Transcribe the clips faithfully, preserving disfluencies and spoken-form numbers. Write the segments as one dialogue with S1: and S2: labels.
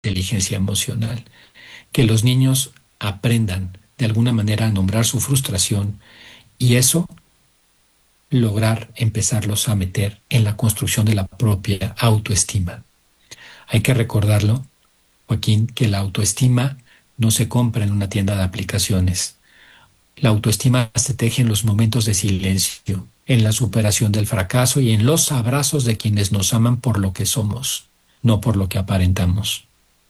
S1: inteligencia emocional, que los niños aprendan de alguna manera a nombrar su frustración y eso lograr empezarlos a meter en la construcción de la propia autoestima. Hay que recordarlo, Joaquín, que la autoestima no se compra en una tienda de aplicaciones. La autoestima se teje en los momentos de silencio, en la superación del fracaso y en los abrazos de quienes nos aman por lo que somos, no por lo que aparentamos.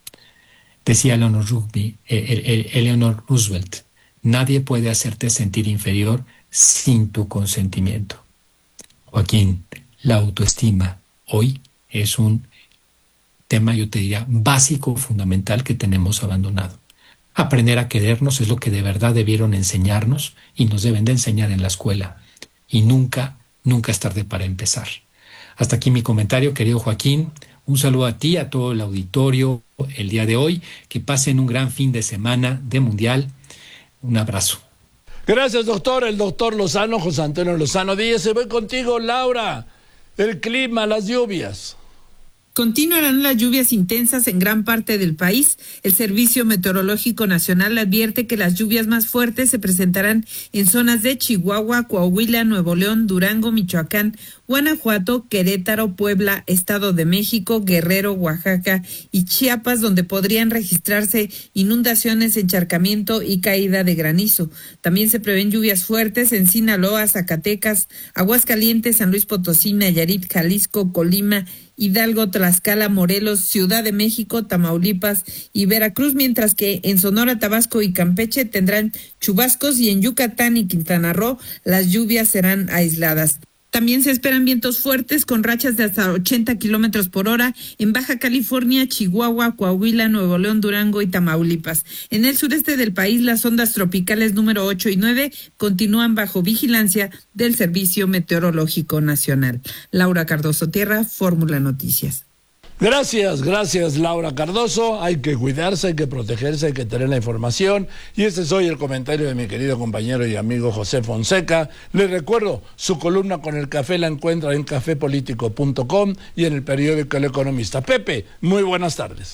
S1: Decía Eleanor, Rugby, eh, Eleanor Roosevelt, nadie puede hacerte sentir inferior sin tu consentimiento. Joaquín, la autoestima hoy es un tema, yo te diría, básico, fundamental que tenemos abandonado. Aprender a querernos es lo que de verdad debieron enseñarnos y nos deben de enseñar en la escuela. Y nunca, nunca es tarde para empezar. Hasta aquí mi comentario, querido Joaquín. Un saludo a ti, a todo el auditorio el día de hoy. Que pasen un gran fin de semana de Mundial. Un abrazo.
S2: Gracias, doctor. El doctor Lozano, José Antonio Lozano Díaz. Se voy contigo, Laura. El clima, las lluvias.
S3: Continuarán las lluvias intensas en gran parte del país. El Servicio Meteorológico Nacional advierte que las lluvias más fuertes se presentarán en zonas de Chihuahua, Coahuila, Nuevo León, Durango, Michoacán, Guanajuato, Querétaro, Puebla, Estado de México, Guerrero, Oaxaca y Chiapas, donde podrían registrarse inundaciones, encharcamiento y caída de granizo. También se prevén lluvias fuertes en Sinaloa, Zacatecas, Aguascalientes, San Luis Potosí, Nayarit, Jalisco, Colima, Hidalgo, Tlaxcala, Morelos, Ciudad de México, Tamaulipas y Veracruz, mientras que en Sonora, Tabasco y Campeche tendrán chubascos y en Yucatán y Quintana Roo las lluvias serán aisladas. También se esperan vientos fuertes con rachas de hasta ochenta kilómetros por hora en Baja California, Chihuahua, Coahuila, Nuevo León, Durango y Tamaulipas. En el sureste del país, las ondas tropicales número ocho y nueve continúan bajo vigilancia del Servicio Meteorológico Nacional. Laura Cardoso Tierra, Fórmula Noticias.
S2: Gracias, gracias Laura Cardoso. Hay que cuidarse, hay que protegerse, hay que tener la información. Y este es hoy el comentario de mi querido compañero y amigo José Fonseca. Les recuerdo, su columna con el café la encuentra en café político punto com y en el periódico El Economista. Pepe, muy buenas tardes.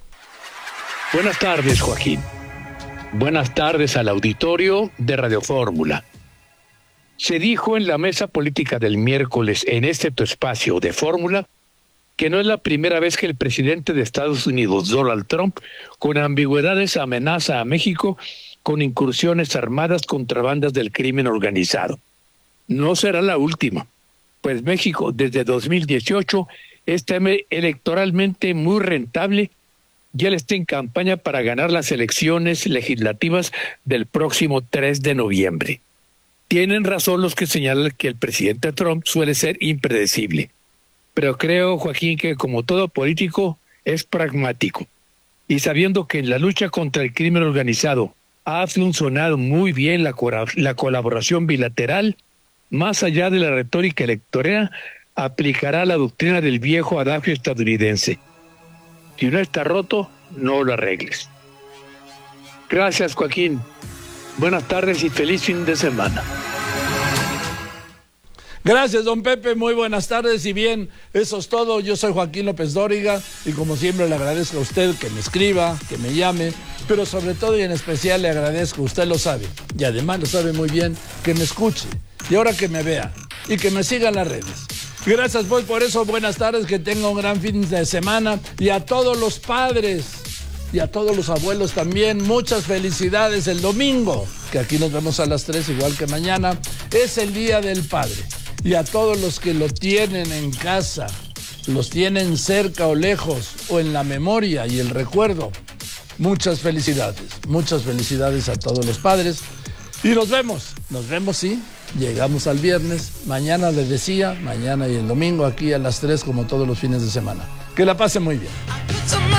S4: Buenas tardes, Joaquín. Buenas tardes al auditorio de Radio Fórmula. Se dijo en la mesa política del miércoles en este tu espacio de Fórmula que no es la primera vez que el presidente de Estados Unidos, Donald Trump, con ambigüedades amenaza a México con incursiones armadas contra bandas del crimen organizado. No será la última, pues México desde dos mil dieciocho está electoralmente muy rentable y él está en campaña para ganar las elecciones legislativas del próximo tres de noviembre. Tienen razón los que señalan que el presidente Trump suele ser impredecible. Pero creo, Joaquín, que como todo político es pragmático. Y sabiendo que en la lucha contra el crimen organizado ha funcionado muy bien la, la colaboración bilateral, más allá de la retórica electoral, aplicará la doctrina del viejo adagio estadounidense. Si no está roto, no lo arregles. Gracias, Joaquín. Buenas tardes y feliz fin de semana.
S2: Gracias, don Pepe, muy buenas tardes y bien, eso es todo. Yo soy Joaquín López Dóriga y como siempre le agradezco a usted que me escriba, que me llame, pero sobre todo y en especial le agradezco, usted lo sabe, y además lo sabe muy bien, que me escuche y ahora que me vea y que me siga en las redes. Gracias pues por eso, buenas tardes, que tenga un gran fin de semana y a todos los padres y a todos los abuelos también, muchas felicidades el domingo, que aquí nos vemos a las tres igual que mañana, es el Día del Padre. Y a todos los que lo tienen en casa, los tienen cerca o lejos, o en la memoria y el recuerdo, muchas felicidades, muchas felicidades a todos los padres. Y nos vemos, nos vemos, sí, llegamos al viernes, mañana les decía, mañana y el domingo aquí a las tres como todos los fines de semana. Que la pasen muy bien.